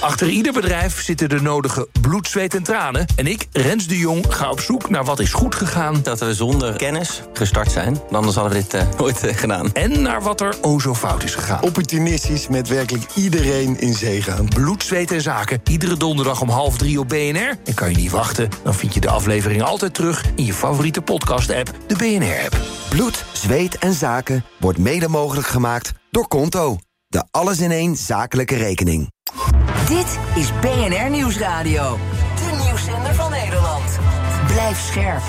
Achter ieder bedrijf zitten de nodige bloed, zweet en tranen. En ik, Rens de Jong, ga op zoek naar wat is goed gegaan. Dat we zonder kennis gestart zijn. Anders hadden we dit nooit gedaan. En naar wat er zo fout is gegaan. Opportunistisch met werkelijk iedereen in zee gaan. Bloed, zweet en zaken. Iedere donderdag om 2:30 op BNR. En kan je niet wachten, dan vind je de aflevering altijd terug in je favoriete podcast-app, de BNR-app. Bloed, zweet en zaken wordt mede mogelijk gemaakt door Konto. De alles-in-één zakelijke rekening. Dit is BNR Nieuwsradio. De nieuwszender van Nederland. Blijf scherp.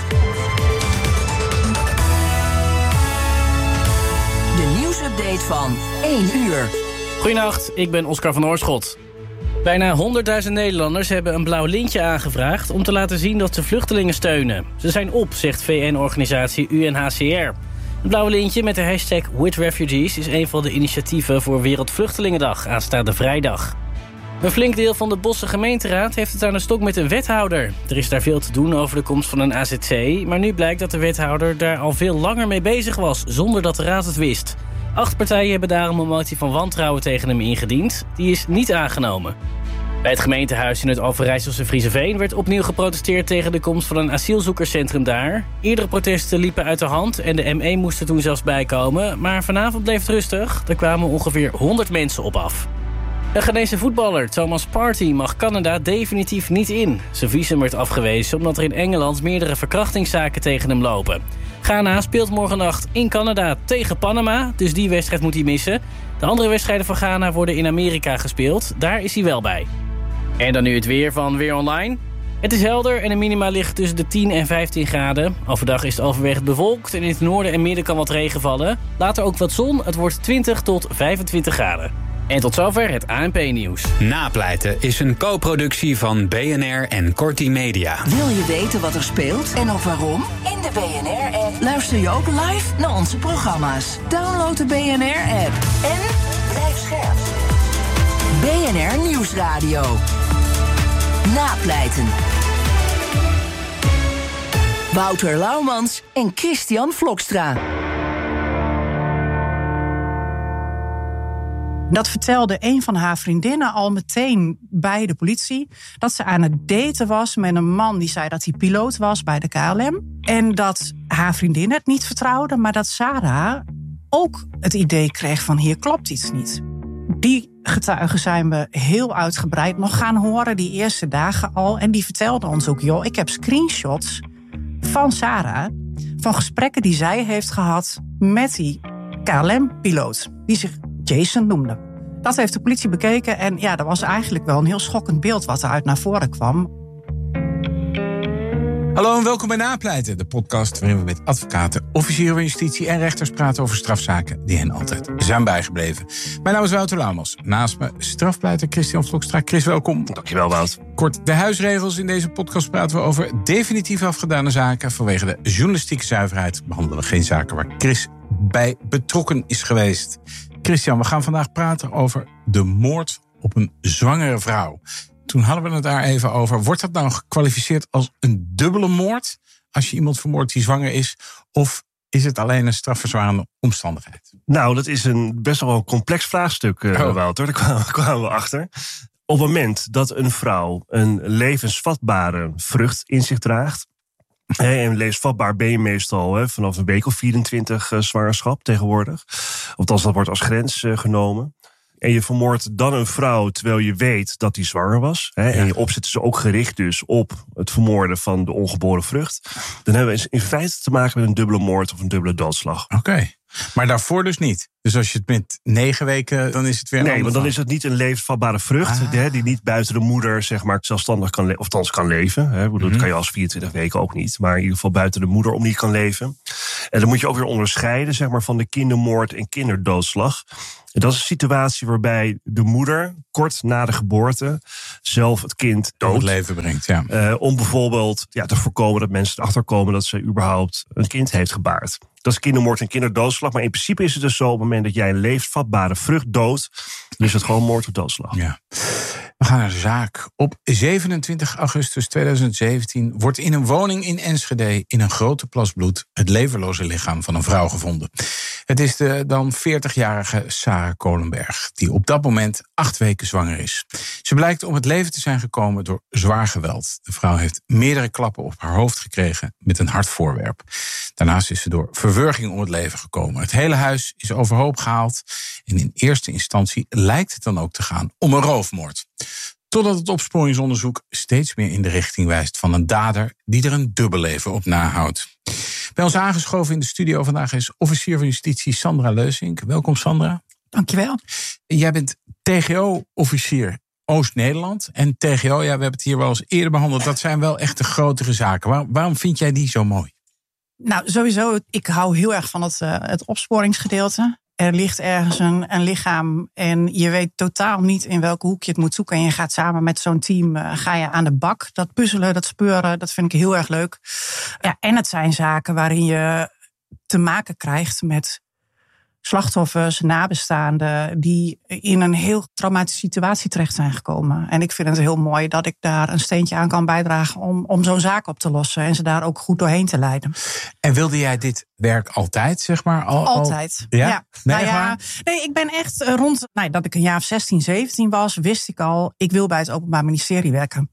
De nieuwsupdate van 1 uur. Goedenacht, ik ben Oscar van Oorschot. Bijna 100.000 Nederlanders hebben een blauw lintje aangevraagd om te laten zien dat ze vluchtelingen steunen. Ze zijn op, zegt VN-organisatie UNHCR. Het blauwe lintje met de hashtag #WithRefugees is een van de initiatieven voor Wereldvluchtelingendag aanstaande vrijdag. Een flink deel van de Bosse gemeenteraad heeft het aan de stok met een wethouder. Er is daar veel te doen over de komst van een AZC, maar nu blijkt dat de wethouder daar al veel langer mee bezig was, zonder dat de raad het wist. 8 partijen hebben daarom een motie van wantrouwen tegen hem ingediend. Die is niet aangenomen. Bij het gemeentehuis in het Overijsselse Frieseveen werd opnieuw geprotesteerd tegen de komst van een asielzoekerscentrum daar. Eerdere protesten liepen uit de hand en de ME moest er toen zelfs bijkomen. Maar vanavond bleef het rustig. Er kwamen ongeveer 100 mensen op af. Een Ghanese voetballer, Thomas Partey, mag Canada definitief niet in. Zijn visum werd afgewezen omdat er in Engeland meerdere verkrachtingszaken tegen hem lopen. Ghana speelt morgennacht in Canada tegen Panama, dus die wedstrijd moet hij missen. De andere wedstrijden van Ghana worden in Amerika gespeeld. Daar is hij wel bij. En dan nu het weer van Weer Online. Het is helder en de minima ligt tussen de 10 en 15 graden. Overdag is het overwegend bewolkt en in het noorden en midden kan wat regen vallen. Later ook wat zon, het wordt 20 tot 25 graden. En tot zover het ANP-nieuws. Napleiten is een co-productie van BNR en Corti Media. Wil je weten wat er speelt en ook waarom? In de BNR-app luister je ook live naar onze programma's. Download de BNR-app en blijf scherp. BNR Nieuwsradio. Napleiten. Wouter Laumans en Christian Vlokstra. Dat vertelde een van haar vriendinnen al meteen bij de politie. Dat ze aan het daten was met een man die zei dat hij piloot was bij de KLM. En dat haar vriendin het niet vertrouwde, maar dat Sarah ook het idee kreeg van hier klopt iets niet. Die getuigen zijn we heel uitgebreid nog gaan horen die eerste dagen al. En die vertelden ons ook, joh, ik heb screenshots van Sarah van gesprekken die zij heeft gehad met die KLM-piloot. Die zich Jason noemde. Dat heeft de politie bekeken en ja, dat was eigenlijk wel een heel schokkend beeld wat eruit naar voren kwam. Hallo en welkom bij Napleiten, de podcast waarin we met advocaten, officieren van justitie en rechters praten over strafzaken die hen altijd zijn bijgebleven. Mijn naam is Wouter Laumans. Naast me strafpleiter Christian Vlokstra. Chris, welkom. Dankjewel, Wout. Kort, de huisregels. In deze podcast praten we over definitief afgedane zaken. Vanwege de journalistieke zuiverheid behandelen we geen zaken waar Chris bij betrokken is geweest. Christian, we gaan vandaag praten over de moord op een zwangere vrouw. Toen hadden we het daar even over. Wordt dat nou gekwalificeerd als een dubbele moord als je iemand vermoordt die zwanger is? Of is het alleen een strafverzwarende omstandigheid? Nou, dat is een best wel een complex vraagstuk, Wouter. Daar kwamen we achter. Op het moment dat een vrouw een levensvatbare vrucht in zich draagt. En levensvatbaar ben je meestal vanaf een week of 24 zwangerschap tegenwoordig. Althans, dat wordt als grens genomen. En je vermoordt dan een vrouw terwijl je weet dat die zwanger was. En je opzet is ook gericht dus op het vermoorden van de ongeboren vrucht. Dan hebben we in feite te maken met een dubbele moord of een dubbele doodslag. Oké. Maar daarvoor dus niet. Dus als je het met 9 weken, dan is het weer een Nee, want dan is het niet een levensvatbare vrucht. Die niet buiten de moeder zeg maar zelfstandig kan leven. Dat kan je als 24 weken ook niet. Maar in ieder geval buiten de moeder om niet kan leven. En dan moet je ook weer onderscheiden zeg maar, van de kindermoord en kinderdoodslag. En dat is een situatie waarbij de moeder kort na de geboorte zelf het kind dood het leven brengt. Ja. Om bijvoorbeeld te voorkomen dat mensen erachter komen dat ze überhaupt een kind heeft gebaard. Dat is kindermoord en kinderdoodslag. Maar in principe is het dus zo, op het moment dat jij een levensvatbare vrucht doodt, dan is het gewoon moord of doodslag. Ja. We gaan naar de zaak. Op 27 augustus 2017 wordt in een woning in Enschede in een grote plas bloed het levenloze lichaam van een vrouw gevonden. Het is de dan 40-jarige Sarah Kolenberg, die op dat moment 8 weken zwanger is. Ze blijkt om het leven te zijn gekomen door zwaar geweld. De vrouw heeft meerdere klappen op haar hoofd gekregen met een hard voorwerp. Daarnaast is ze door verwurging om het leven gekomen. Het hele huis is overhoop gehaald en in eerste instantie lijkt het dan ook te gaan om een roofmoord. Totdat het opsporingsonderzoek steeds meer in de richting wijst van een dader die er een dubbelleven op nahoudt. Bij ons aangeschoven in de studio vandaag is officier van justitie Sandra Leusink. Welkom Sandra. Dankjewel. Jij bent TGO-officier Oost-Nederland. En TGO, we hebben het hier wel eens eerder behandeld, dat zijn wel echt de grotere zaken. Waarom vind jij die zo mooi? Nou, sowieso, ik hou heel erg van het opsporingsgedeelte. Er ligt ergens een lichaam en je weet totaal niet in welke hoek je het moet zoeken. En je gaat samen met zo'n team ga je aan de bak. Dat puzzelen, dat speuren, dat vind ik heel erg leuk. Ja, en het zijn zaken waarin je te maken krijgt met slachtoffers, nabestaanden die in een heel traumatische situatie terecht zijn gekomen. En ik vind het heel mooi dat ik daar een steentje aan kan bijdragen om zo'n zaak op te lossen en ze daar ook goed doorheen te leiden. En wilde jij dit werk altijd, zeg maar? Altijd. Ja? Nee, ik ben echt dat ik een jaar of 16, 17 was, wist ik al, ik wil bij het Openbaar Ministerie werken.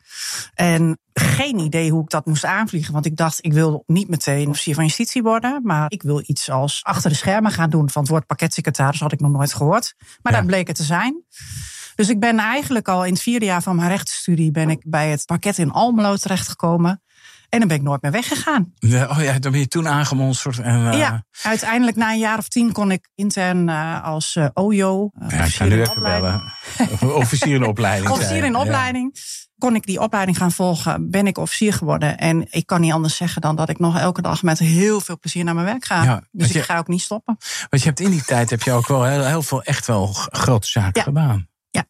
En geen idee hoe ik dat moest aanvliegen. Want ik dacht, ik wil niet meteen officier van justitie worden. Maar ik wil iets als achter de schermen gaan doen. Van het woord pakketsecretaris had ik nog nooit gehoord. Maar dat bleek het te zijn. Dus ik ben eigenlijk al in het 4e jaar van mijn rechtenstudie ben ik bij het parket in Almelo terechtgekomen. En dan ben ik nooit meer weggegaan. Dan ben je toen aangemonsterd. Ja, uiteindelijk na een jaar of 10 kon ik intern als OJO. Ik ga nu even bellen. Officier in opleiding. Officier in opleiding. Kon ik die opleiding gaan volgen, ben ik officier geworden. En ik kan niet anders zeggen dan dat ik nog elke dag met heel veel plezier naar mijn werk ga. Ja, dus ik ga ook niet stoppen. Want je hebt in die tijd heb je ook wel heel veel echt wel grote zaken gedaan.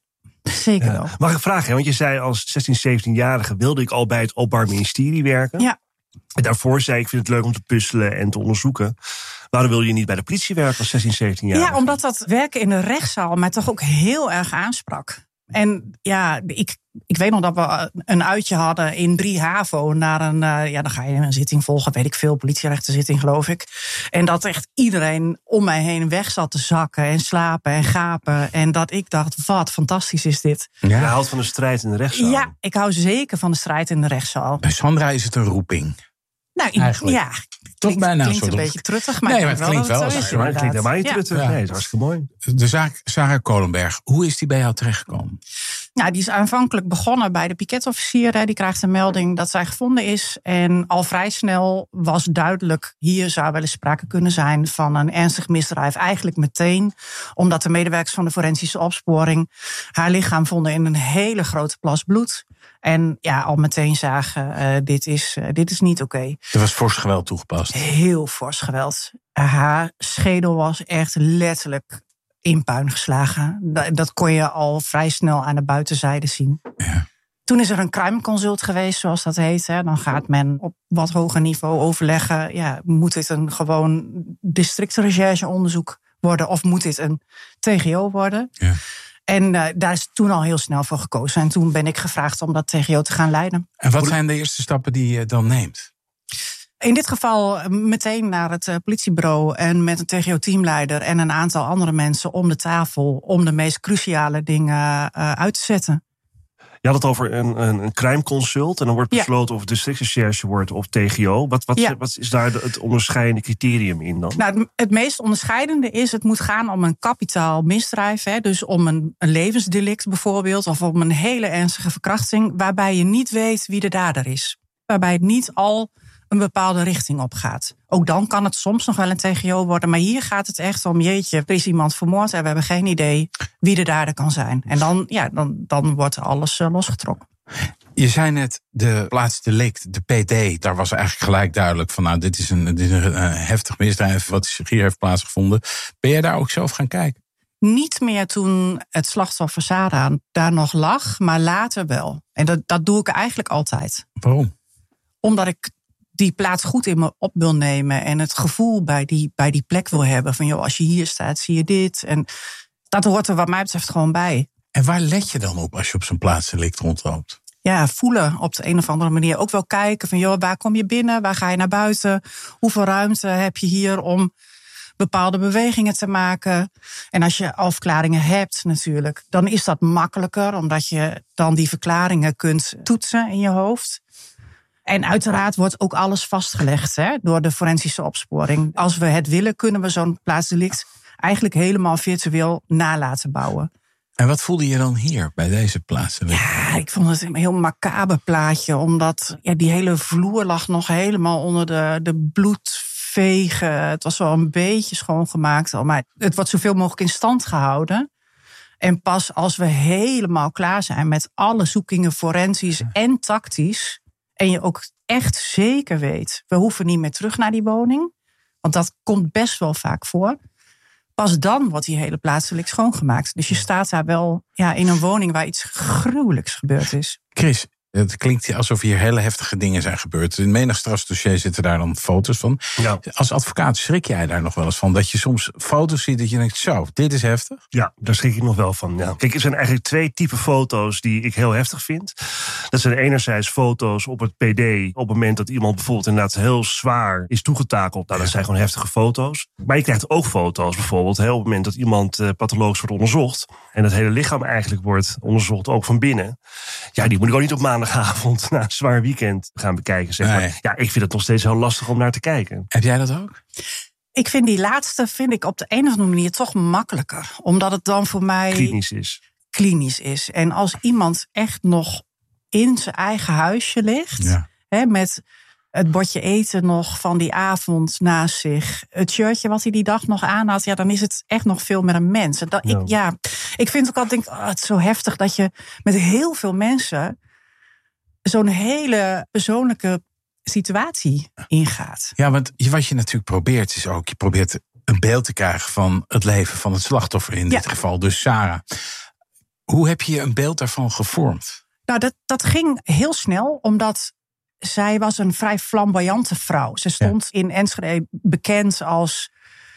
Zeker wel. Mag ik vragen, want je zei als 16, 17-jarige wilde ik al bij het Openbaar Ministerie werken. Ja. En daarvoor zei ik vind het leuk om te puzzelen en te onderzoeken. Waarom wil je niet bij de politie werken als 16, 17-jarige? Ja, omdat dat werken in de rechtszaal mij toch ook heel erg aansprak. En ja, ik weet nog dat we een uitje hadden in 3 HAVO naar dan ga je een zitting volgen, weet ik veel, politierechtenzitting geloof ik. En dat echt iedereen om mij heen weg zat te zakken en slapen en gapen. En dat ik dacht, wat fantastisch is dit. Ja. Je houdt van de strijd in de rechtszaal. Ja, ik hou zeker van de strijd in de rechtszaal. Bij Sandra is het een roeping. Nou, ja. Toch bijna klinkt een beetje truttig, maar het klinkt wel. Het klinkt helemaal niet truttig. Nee, het is hartstikke mooi. De zaak Sarah Kolenberg, hoe is die bij jou terechtgekomen? Nou, die is aanvankelijk begonnen bij de piketofficier. Die krijgt een melding dat zij gevonden is. En al vrij snel was duidelijk, hier zou wel eens sprake kunnen zijn van een ernstig misdrijf. Eigenlijk meteen, omdat de medewerkers van de forensische opsporing haar lichaam vonden in een hele grote plas bloed. En ja, al meteen zagen, dit is niet oké. Er was fors geweld toegepast. Heel fors geweld. Haar schedel was echt letterlijk in puin geslagen. Dat kon je al vrij snel aan de buitenzijde zien. Ja. Toen is er een crime consult geweest, zoals dat heet. Dan gaat men op wat hoger niveau overleggen. Ja, moet dit een gewoon districtrechercheonderzoek worden? Of moet dit een TGO worden? Ja. En daar is toen al heel snel voor gekozen. En toen ben ik gevraagd om dat TGO te gaan leiden. En wat zijn de eerste stappen die je dan neemt? In dit geval meteen naar het politiebureau en met een TGO-teamleider en een aantal andere mensen om de tafel om de meest cruciale dingen uit te zetten. Je had het over een crime consult en dan wordt besloten of het districtrecherche wordt of TGO. Wat is daar het onderscheidende criterium in dan? Nou, het meest onderscheidende is, het moet gaan om een kapitaal misdrijf. Dus om een levensdelict bijvoorbeeld, of om een hele ernstige verkrachting, waarbij je niet weet wie de dader is. Waarbij het niet al een bepaalde richting op gaat. Ook dan kan het soms nog wel een TGO worden. Maar hier gaat het echt om, jeetje, er is iemand vermoord en we hebben geen idee wie de dader kan zijn. En dan wordt alles losgetrokken. Je zei net, de plaatsdelict, de PD, daar was eigenlijk gelijk duidelijk van, nou, dit is een heftig misdrijf wat hier heeft plaatsgevonden. Ben jij daar ook zelf gaan kijken? Niet meer toen het slachtoffer Sarah daar nog lag, maar later wel. En dat doe ik eigenlijk altijd. Waarom? Omdat ik die plaats goed in me op wil nemen en het gevoel bij die plek wil hebben van, joh, als je hier staat, zie je dit. En dat hoort er wat mij betreft gewoon bij. En waar let je dan op als je op zo'n plaatsdelict rondloopt? Ja, voelen op de een of andere manier. Ook wel kijken van, joh, waar kom je binnen? Waar ga je naar buiten? Hoeveel ruimte heb je hier om bepaalde bewegingen te maken. En als je al verklaringen hebt natuurlijk, dan is dat makkelijker, omdat je dan die verklaringen kunt toetsen in je hoofd. En uiteraard wordt ook alles vastgelegd door de forensische opsporing. Als we het willen, kunnen we zo'n plaatsdelict eigenlijk helemaal virtueel na laten bouwen. En wat voelde je dan hier bij deze plaatsdelict? Ja, ik vond het een heel macaber plaatje, omdat die hele vloer lag nog helemaal onder de bloedvegen. Het was wel een beetje schoongemaakt al, maar het wordt zoveel mogelijk in stand gehouden. En pas als we helemaal klaar zijn met alle zoekingen forensisch en tactisch, en je ook echt zeker weet, we hoeven niet meer terug naar die woning, want dat komt best wel vaak voor. Pas dan wordt die hele plaatselijk schoongemaakt. Dus je staat daar wel in een woning waar iets gruwelijks gebeurd is. Chris, het klinkt alsof hier hele heftige dingen zijn gebeurd. In menig strafdossier zitten daar dan foto's van. Ja. Als advocaat schrik jij daar nog wel eens van? Dat je soms foto's ziet dat je denkt, zo, dit is heftig? Ja, daar schrik ik nog wel van. Ja. Kijk, er zijn eigenlijk 2 typen foto's die ik heel heftig vind. Dat zijn enerzijds foto's op het PD op het moment dat iemand bijvoorbeeld inderdaad heel zwaar is toegetakeld. Nou, dat zijn gewoon heftige foto's. Maar je krijgt ook foto's bijvoorbeeld op het moment dat iemand pathologisch wordt onderzocht. En het hele lichaam eigenlijk wordt onderzocht, ook van binnen. Ja, die moet ik ook niet op maandagavond na een zwaar weekend gaan bekijken. Zeg maar. Nee. Ja, ik vind het nog steeds heel lastig om naar te kijken. Heb jij dat ook? Ik vind die laatste op de een of andere manier toch makkelijker. Omdat het dan voor mij klinisch is. En als iemand echt nog in zijn eigen huisje ligt, met het bordje eten nog van die avond naast zich, het shirtje wat hij die dag nog aan had, dan is het echt nog veel meer een mens. Ik vind ook altijd, het is zo heftig dat je met heel veel mensen zo'n hele persoonlijke situatie ingaat. Ja, want wat je natuurlijk probeert is ook, je probeert een beeld te krijgen van het leven van het slachtoffer, in dit geval dus Sarah. Hoe heb je een beeld daarvan gevormd? Nou, dat ging heel snel, omdat zij was een vrij flamboyante vrouw. Ze stond in Enschede bekend als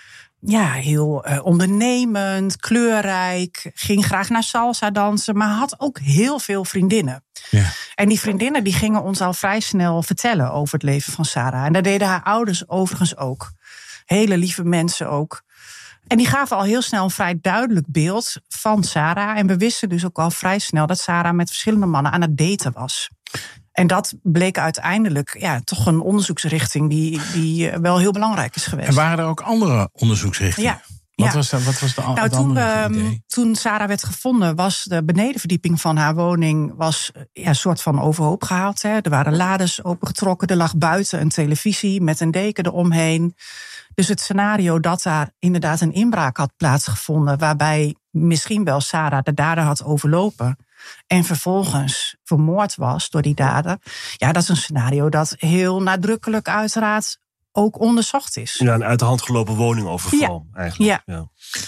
heel ondernemend, kleurrijk, ging graag naar salsa dansen, maar had ook heel veel vriendinnen. Ja. En die vriendinnen die gingen ons al vrij snel vertellen over het leven van Sarah. En dat deden haar ouders overigens ook. Hele lieve mensen ook. En die gaven al heel snel een vrij duidelijk beeld van Sarah. En we wisten dus ook al vrij snel dat Sarah met verschillende mannen aan het daten was. En dat bleek uiteindelijk toch een onderzoeksrichting die wel heel belangrijk is geweest. En waren er ook andere onderzoeksrichtingen? Ja. Wat was de andere idee? Toen Sarah werd gevonden, was de benedenverdieping van haar woning een soort van overhoop gehaald. Hè. Er waren lades opengetrokken, er lag buiten een televisie met een deken eromheen. Dus het scenario dat daar inderdaad een inbraak had plaatsgevonden, waarbij misschien wel Sarah de dader had overlopen en vervolgens vermoord was door die dader. Ja, dat is een scenario dat heel nadrukkelijk uiteraard ook onderzocht is. Ja, een uit de hand gelopen woningoverval eigenlijk. Ja.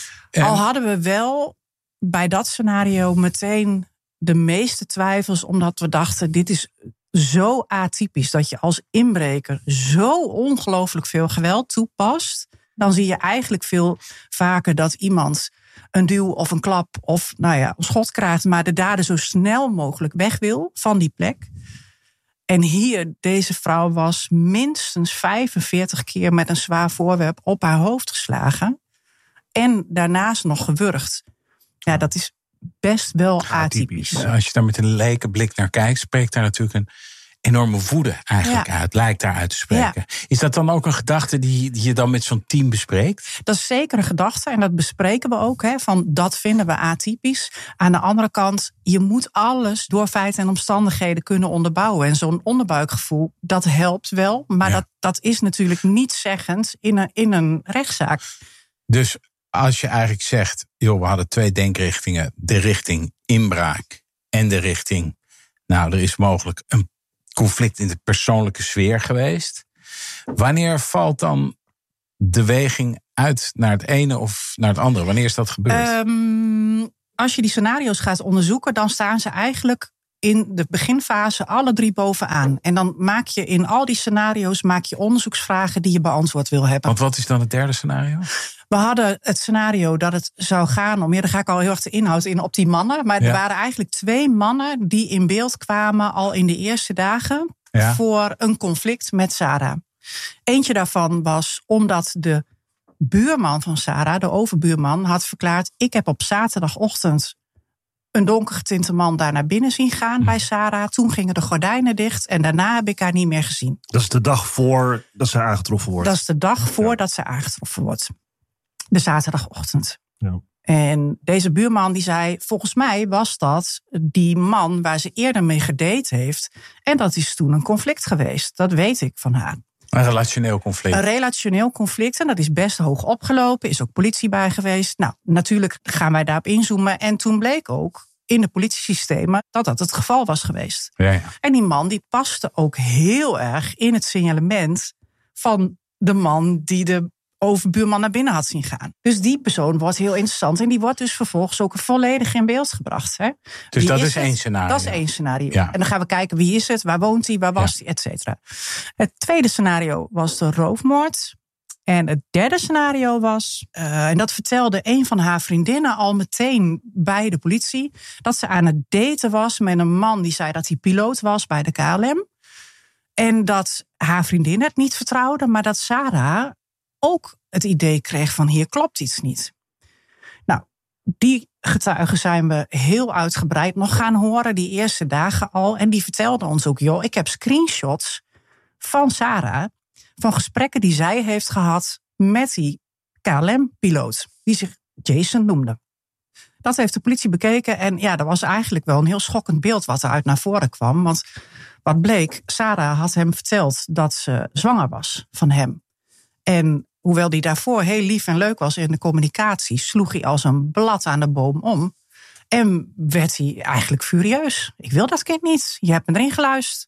Al hadden we wel bij dat scenario meteen de meeste twijfels, omdat we dachten, dit is zo atypisch dat je als inbreker zo ongelooflijk veel geweld toepast. Dan zie je eigenlijk veel vaker dat iemand een duw of een klap of een schot krijgt, maar de dader zo snel mogelijk weg wil van die plek. En hier, deze vrouw was minstens 45 keer met een zwaar voorwerp op haar hoofd geslagen. En daarnaast nog gewurgd. Ja, dat is best wel atypisch. Als je daar met een leken blik naar kijkt, spreekt daar natuurlijk een enorme woede eigenlijk uit. Lijkt daaruit te spreken. Ja. Is dat dan ook een gedachte die je dan met zo'n team bespreekt? Dat is zeker een gedachte en dat bespreken we ook. Van dat vinden we atypisch. Aan de andere kant, je moet alles door feiten en omstandigheden kunnen onderbouwen. En zo'n onderbuikgevoel, dat helpt wel. Maar dat is natuurlijk niet zeggend in een rechtszaak. Dus als je eigenlijk zegt, we hadden 2 denkrichtingen. De richting inbraak en de richting, er is mogelijk een conflict in de persoonlijke sfeer geweest. Wanneer valt dan de weging uit naar het ene of naar het andere? Wanneer is dat gebeurd? Als je die scenario's gaat onderzoeken, dan staan ze eigenlijk in de beginfase alle 3 bovenaan. En dan maak je in al die scenario's onderzoeksvragen die je beantwoord wil hebben. Want wat is dan het derde scenario? We hadden het scenario dat het zou gaan om, daar ga ik al heel erg de inhoud in, op die mannen. Maar er waren eigenlijk 2 mannen die in beeld kwamen al in de eerste dagen voor een conflict met Sarah. Eentje daarvan was omdat de buurman van Sarah, de overbuurman, had verklaard: ik heb op zaterdagochtend een donkergetinte man daar naar binnen zien gaan bij Sarah. Toen gingen de gordijnen dicht en daarna heb ik haar niet meer gezien. Dat is de dag voordat ze aangetroffen wordt. Dat is de dag voordat ze aangetroffen wordt. De zaterdagochtend. Ja. En deze buurman die zei: volgens mij was dat die man waar ze eerder mee gedate heeft. En dat is toen een conflict geweest. Dat weet ik van haar. Een relationeel conflict. Een relationeel conflict. En dat is best hoog opgelopen. Is ook politie bij geweest. Nou, natuurlijk gaan wij daarop inzoomen. En toen bleek ook in de politiesystemen dat dat het geval was geweest. Ja. En die man die paste ook heel erg in het signalement van de man die de overbuurman naar binnen had zien gaan. Dus die persoon wordt heel interessant. En die wordt dus vervolgens ook volledig in beeld gebracht. Hè? Dus Wie dat is het? één scenario. Dat is één scenario. Ja. En dan gaan we kijken: wie is het, waar woont hij, waar was hij, et cetera. Het tweede scenario was de roofmoord. En het derde scenario was, en dat vertelde een van haar vriendinnen al meteen bij de politie, dat ze aan het daten was met een man die zei dat hij piloot was bij de KLM. En dat haar vriendin het niet vertrouwde, maar dat Sarah ook het idee kreeg van: hier klopt iets niet. Nou, die getuigen zijn we heel uitgebreid nog gaan horen die eerste dagen al. En die vertelden ons ook: joh, ik heb screenshots van Sarah, van gesprekken die zij heeft gehad met die KLM-piloot, die zich Jason noemde. Dat heeft de politie bekeken en ja, dat was eigenlijk wel een heel schokkend beeld wat eruit naar voren kwam. Want wat bleek, Sarah had hem verteld dat ze zwanger was van hem. En hoewel hij daarvoor heel lief en leuk was in de communicatie, sloeg hij als een blad aan de boom om. En werd hij eigenlijk furieus. Ik wil dat kind niet. Je hebt me erin geluisterd.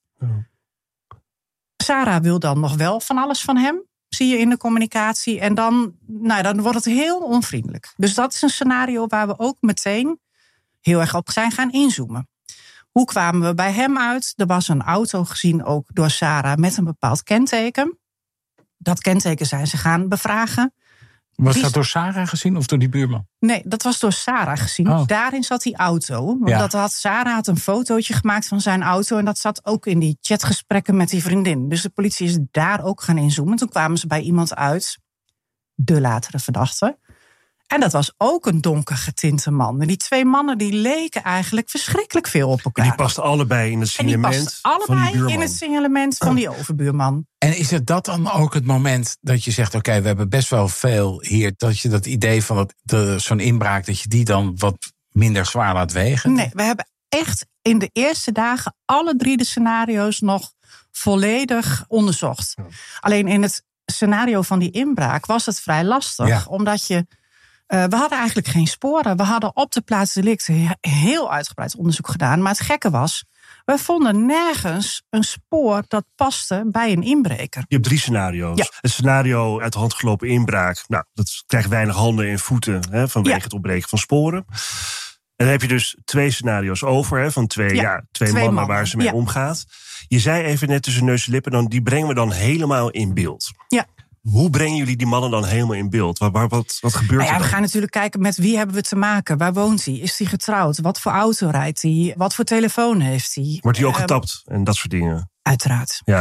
Sarah wil dan nog wel van alles van hem, zie je in de communicatie. En dan wordt het heel onvriendelijk. Dus dat is een scenario waar we ook meteen heel erg op zijn gaan inzoomen. Hoe kwamen we bij hem uit? Er was een auto gezien ook door Sarah met een bepaald kenteken. Dat kenteken zijn ze gaan bevragen. Was dat door Sarah gezien of door die buurman? Nee, dat was door Sarah gezien. Oh. Daarin zat die auto. Want Sarah had een fotootje gemaakt van zijn auto. En dat zat ook in die chatgesprekken met die vriendin. Dus de politie is daar ook gaan inzoomen. Toen kwamen ze bij iemand uit, de latere verdachte. En dat was ook een donkergetinte man. En die twee mannen die leken eigenlijk verschrikkelijk veel op elkaar. En die pasten allebei in het signalement van die buurman. In het signalement van die overbuurman. En is het dat dan ook het moment dat je zegt: oké, we hebben best wel veel hier, dat je dat idee van zo'n inbraak, dat je die dan wat minder zwaar laat wegen? Nee, we hebben echt in de eerste dagen alle 3 de scenario's nog volledig onderzocht. Ja. Alleen in het scenario van die inbraak was het vrij lastig. Omdat we hadden eigenlijk geen sporen. We hadden op de plaats delict heel uitgebreid onderzoek gedaan. Maar het gekke was, we vonden nergens een spoor dat paste bij een inbreker. Je hebt 3 scenario's. Ja. Het scenario uit de hand gelopen inbraak, nou, dat krijgt weinig handen en voeten vanwege het ontbreken van sporen. En dan heb je dus 2 scenario's over, van twee mannen waar ze mee omgaat. Je zei even net tussen neus en lippen, die brengen we dan helemaal in beeld. Ja. Hoe brengen jullie die mannen dan helemaal in beeld? Wat gebeurt er dan? We gaan natuurlijk kijken met wie hebben we te maken. Waar woont hij? Is hij getrouwd? Wat voor auto rijdt hij? Wat voor telefoon heeft hij? Wordt hij ook getapt en dat soort dingen? Uiteraard. Ja.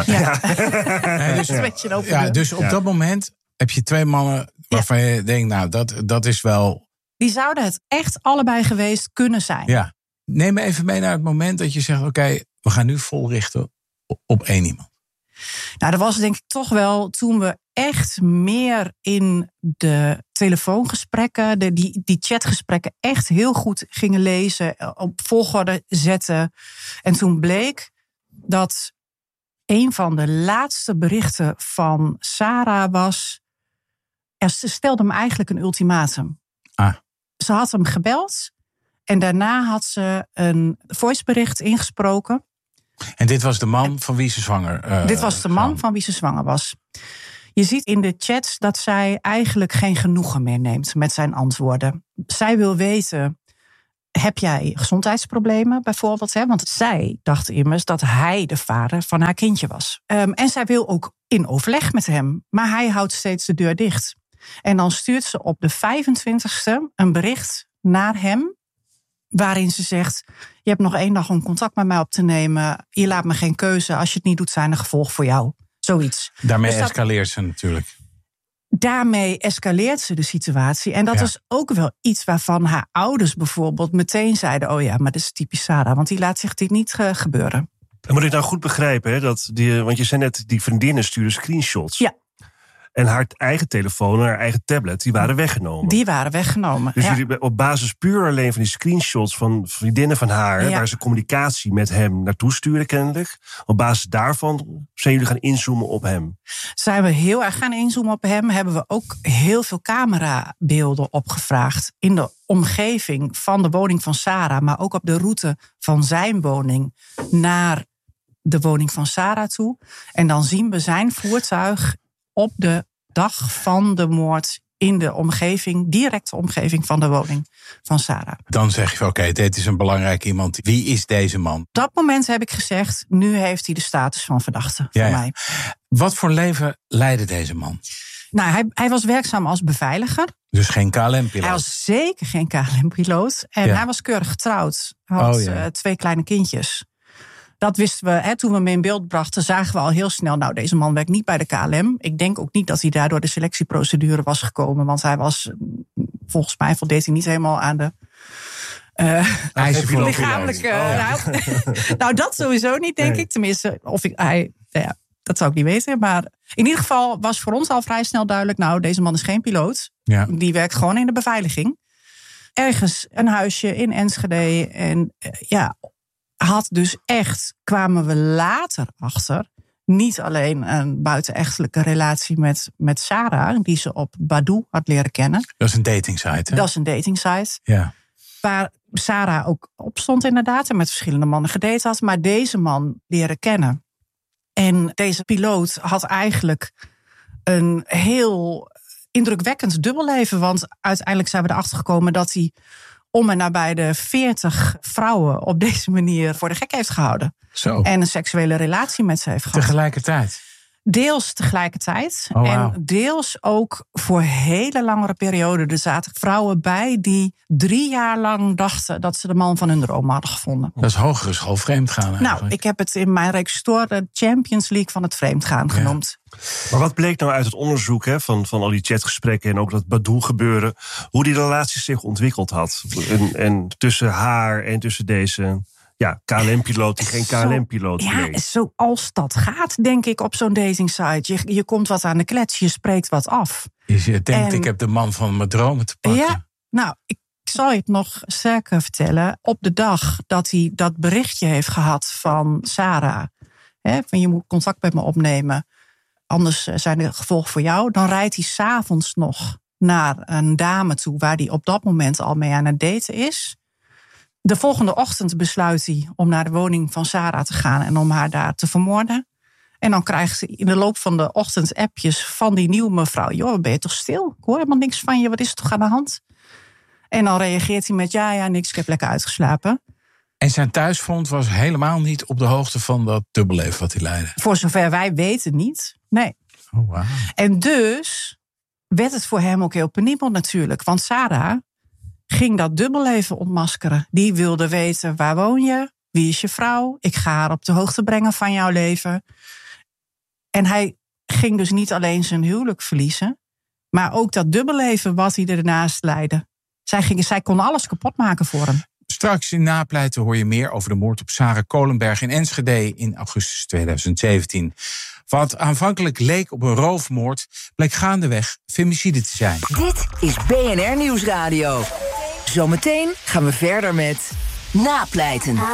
Dus op dat moment heb je 2 mannen waarvan je denkt, nou, dat is wel... Die zouden het echt allebei geweest kunnen zijn. Ja. Neem me even mee naar het moment dat je zegt, oké, we gaan nu vol richten op 1 iemand. Nou, dat was denk ik toch wel toen we echt meer in de telefoongesprekken, die chatgesprekken echt heel goed gingen lezen, op volgorde zetten. En toen bleek dat een van de laatste berichten van Sarah was, ze stelde hem eigenlijk een ultimatum. Ze had hem gebeld en daarna had ze een voicebericht ingesproken. En dit was de man van wie ze zwanger Dit was de man van wie ze zwanger was. Je ziet in de chats dat zij eigenlijk geen genoegen meer neemt met zijn antwoorden. Zij wil weten, heb jij gezondheidsproblemen bijvoorbeeld? Want zij dacht immers dat hij de vader van haar kindje was. En zij wil ook in overleg met hem, maar hij houdt steeds de deur dicht. En dan stuurt ze op de 25e een bericht naar hem, waarin ze zegt, je hebt nog 1 dag om contact met mij op te nemen. Je laat me geen keuze. Als je het niet doet, zijn er gevolgen voor jou. Zoiets. Daarmee escaleert ze natuurlijk. daarmee escaleert ze de situatie. En dat is ook wel iets waarvan haar ouders bijvoorbeeld meteen zeiden... oh ja, maar dat is typisch Sarah, want die laat zich dit niet gebeuren. En moet ik nou goed begrijpen, hè, want je zei net... die vriendinnen sturen screenshots. Ja. En haar eigen telefoon en haar eigen tablet, die waren weggenomen. Die waren weggenomen, Dus jullie op basis puur alleen van die screenshots van vriendinnen van haar... waar ze communicatie met hem naartoe sturen kennelijk... op basis daarvan zijn jullie gaan inzoomen op hem? Zijn we heel erg gaan inzoomen op hem... hebben we ook heel veel camerabeelden opgevraagd... in de omgeving van de woning van Sarah... maar ook op de route van zijn woning naar de woning van Sarah toe. En dan zien we zijn voertuig... op de dag van de moord in de omgeving, directe omgeving van de woning van Sarah. Dan zeg je van oké, dit is een belangrijk iemand. Wie is deze man? Op dat moment heb ik gezegd, nu heeft hij de status van verdachte voor mij. Wat voor leven leidde deze man? Nou, hij was werkzaam als beveiliger. Dus geen KLM-piloot? Hij was zeker geen KLM-piloot. En hij was keurig getrouwd. Hij had 2 kleine kindjes. Dat wisten we, toen we hem in beeld brachten, zagen we al heel snel... nou, deze man werkt niet bij de KLM. Ik denk ook niet dat hij daardoor de selectieprocedure was gekomen. Want hij was, volgens mij voldeed hij niet helemaal aan de... lichamelijke... Nou, dat sowieso niet, denk ik. Tenminste, dat zou ik niet weten. Maar in ieder geval was voor ons al vrij snel duidelijk... nou, deze man is geen piloot. Ja. Die werkt gewoon in de beveiliging. Ergens een huisje in Enschede. En had dus echt, kwamen we later achter... niet alleen een buitenechtelijke relatie met Sarah... die ze op Badoo had leren kennen. Dat is een datingsite, hè? Dat is een datingsite. Ja. Waar Sarah ook op stond inderdaad... en met verschillende mannen gedate had. Maar deze man leren kennen. En deze piloot had eigenlijk een heel indrukwekkend dubbelleven. Want uiteindelijk zijn we erachter gekomen dat hij... om en nabij de 40 vrouwen op deze manier voor de gek heeft gehouden. Zo. En een seksuele relatie met ze heeft gehad. Tegelijkertijd? Deels tegelijkertijd. Oh, wow. En deels ook voor hele langere perioden. Er zaten vrouwen bij die 3 jaar lang dachten... dat ze de man van hun droom hadden gevonden. Dat is hogere school vreemdgaan eigenlijk. Nou, ik heb het in mijn reekstoor de Champions League van het vreemdgaan genoemd. Maar wat bleek nou uit het onderzoek van al die chatgesprekken... en ook dat Badoo gebeuren... hoe die relatie zich ontwikkeld had? En tussen haar en tussen deze... ja, KLM-piloot die geen KLM-piloot bleek. Ja, zoals dat gaat, denk ik, op zo'n datingsite. Je komt wat aan de klets, je spreekt wat af. Je denkt, ik heb de man van mijn dromen te pakken. Ja, nou, ik zal je het nog sterker vertellen. Op de dag dat hij dat berichtje heeft gehad van Sarah... van je moet contact met me opnemen... anders zijn er gevolgen voor jou... dan rijdt hij 's avonds nog naar een dame toe... waar hij op dat moment al mee aan het daten is... De volgende ochtend besluit hij om naar de woning van Sarah te gaan... en om haar daar te vermoorden. En dan krijgt hij in de loop van de ochtend appjes van die nieuwe mevrouw... joh, ben je toch stil? Ik hoor helemaal niks van je, wat is er toch aan de hand? En dan reageert hij met ja, niks, ik heb lekker uitgeslapen. En zijn thuisfront was helemaal niet op de hoogte van dat dubbelleven wat hij leidde? Voor zover wij weten niet, nee. Oh, wow. En dus werd het voor hem ook heel penibel natuurlijk. Want Sarah... ging dat dubbelleven ontmaskeren. Die wilde weten, waar woon je? Wie is je vrouw? Ik ga haar op de hoogte brengen van jouw leven. En hij ging dus niet alleen zijn huwelijk verliezen... maar ook dat dubbelleven wat hij ernaast leidde. Zij kon alles kapot maken voor hem. Straks in Napleiten hoor je meer over de moord op Sarah Kolenberg in Enschede... in augustus 2017. Wat aanvankelijk leek op een roofmoord... bleek gaandeweg femicide te zijn. Dit is BNR Nieuwsradio. Zometeen gaan we verder met Napleiten.